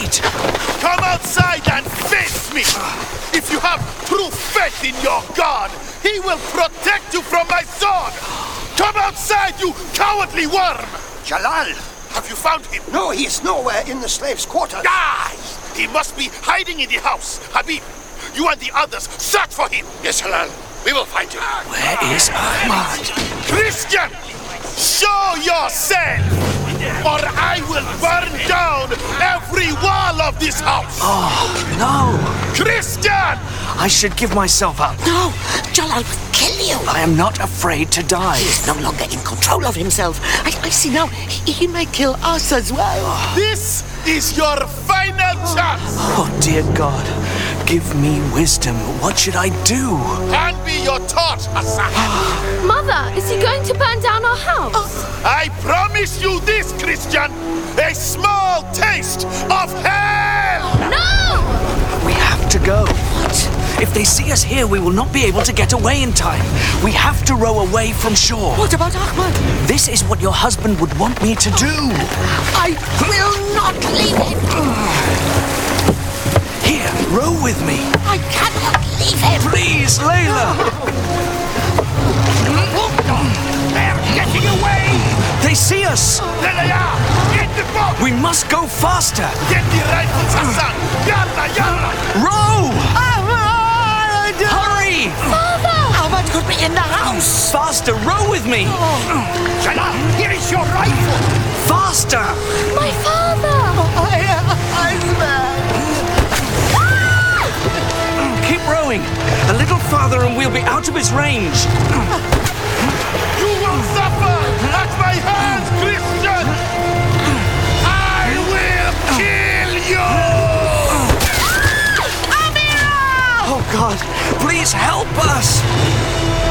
right. Come outside and face me! If you have true faith in your God, he will protect you from my sword! Come outside, you cowardly worm! Jalal! Have you found him? No, he is nowhere in the slaves' quarters. Ah! He must be hiding in the house. Habib, you and the others, search for him! Yes, Jalal. We will find him. Where is Ahmad? Christian! Show yourself! Or I will burn down every wall of this house! Oh, no! Christian! I should give myself up. No! Jalal will kill you! I am not afraid to die. He is no longer in control of himself. I see now. He may kill us as well. This is your final chance! Oh, dear God, give me wisdom. What should I do? Hand me your torch, Hassan! Mother, is he going to burn down our house? I promise you this, Christian! A small taste of hell! No! We have to go. What? If they see us here, we will not be able to get away in time. We have to row away from shore. What about Ahmad? This is what your husband would want me to do. I will not leave him. Here, row with me. I cannot leave him. Please, Layla. They're getting away! They see us. There they are! Get the boat! We must go faster. Get the rifles, Hassan! Yalla, yalla! Row! Ahmad! Hurry! Father! Ahmad could be in the house. Faster, row with me. Jalal, here is your rifle! Faster! My father! Keep rowing. A little farther and we'll be out of his range. You will suffer at my hands, Christian! I will kill you! Oh, God, please help us.